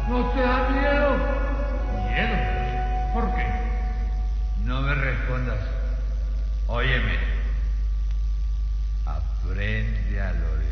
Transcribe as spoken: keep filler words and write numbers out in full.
¿No te da miedo? ¿Miedo? ¿Por qué? No me respondas. Óyeme. Aprende a lo